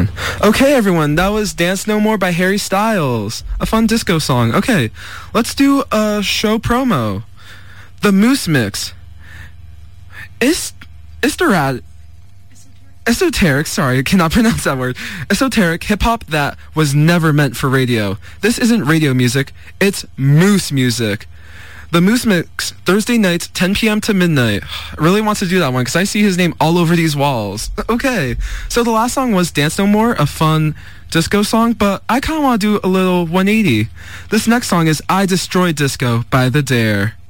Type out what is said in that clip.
on. Okay, everyone, that was Dance No More by Harry Styles. A fun disco song. Okay, let's do a show promo. The Moose Mix. Esoteric, sorry, I cannot pronounce that word. Esoteric hip-hop that was never meant for radio. This isn't radio music, it's moose music. The Moose Mix, Thursday nights, 10 p.m. to midnight. I really want to do that one because I see his name all over these walls. Okay, so the last song was Dance No More, a fun disco song, but I kind of want to do a little 180. This next song is I Destroy Disco by The Dare.